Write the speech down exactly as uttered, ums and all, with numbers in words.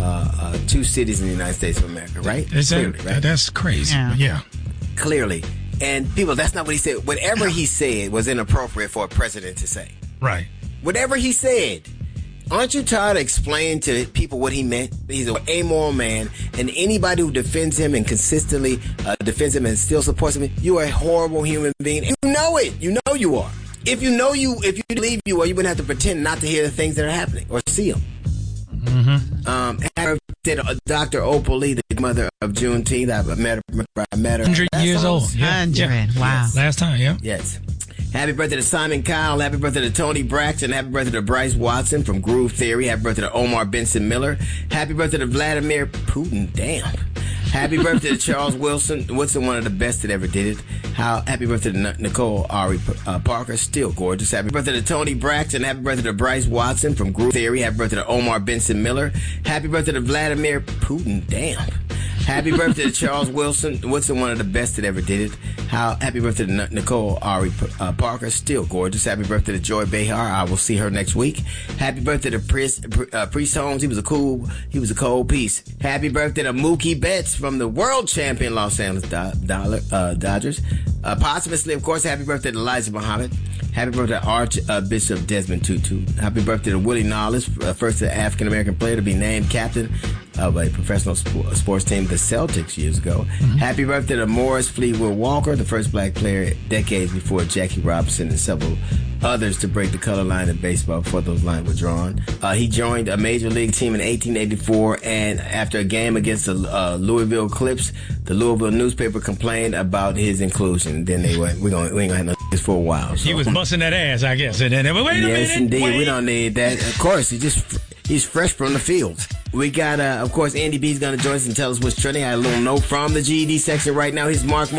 uh, uh, two cities in the United States of America, right? Is that, Clearly, right? That's crazy. Yeah. yeah. Clearly. And people, that's not what he said. Whatever he said was inappropriate for a president to say. Right. Whatever he said. Aren't you tired of explaining to people what he meant? He's an amoral man, and anybody who defends him and consistently uh, defends him and still supports him, you are a horrible human being. And you know it. You know you are. If you know you, if you believe you are, you wouldn't have to pretend not to hear the things that are happening or see them. Mm-hmm. Um, did uh, Doctor Opal Lee, the mother of Juneteenth, I met her. I met her. one hundred years old. old. Yeah. one hundred. Yeah. Wow. Yes. Last time, yeah. Yes. Happy birthday to Simon Cowell. Happy birthday to Tony Braxton. Happy birthday to Bryce Watson from Groove Theory. Happy birthday to Omar Benson Miller. Happy birthday to Vladimir Putin. Damn. Happy birthday to Charles Wilson. Wilson, one of the best that ever did it. How? Happy birthday to N- Nicole Ari uh, Parker. Still gorgeous. Happy birthday to Tony Braxton. Happy birthday to Bryce Watson from Groove Theory. Happy birthday to Omar Benson Miller. Happy birthday to Vladimir Putin. Damn. Happy birthday to Charles Wilson. Wilson, one of the best that ever did it. How? Happy birthday to N- Nicole Ari uh, Parker. Still gorgeous. Happy birthday to Joy Behar. I will see her next week. Happy birthday to Priest, uh, Priest Holmes. He was a cool, he was a cold piece. Happy birthday to Mookie Betts from the world champion Los Angeles Do- Dollar, uh, Dodgers. Uh, posthumously, of course, happy birthday to Elijah Muhammad. Happy birthday to Archbishop uh, Desmond Tutu. Happy birthday to Willie Knowles, uh, first African-American player to be named captain of a professional sp- sports team, the Celtics, years ago. Mm-hmm. Happy birthday to Morris Fleetwood Walker, the first black player decades before Jackie Robinson and several others to break the color line in baseball before those lines were drawn. Uh, he joined a major league team in eighteen eighty-four, and after a game against the uh, Louisville Clips, the Louisville newspaper complained about his inclusion. Then they went, we're gonna, we ain't gonna have no this for a while. So. He was busting that ass, I guess. And then, wait a minute. Yes, indeed. Wait. We don't need that. Of course, he just he's fresh from the field. We got, uh, of course, Andy B's going to join us and tell us what's trending. I had a little note from the G E D section right now. Here's Mark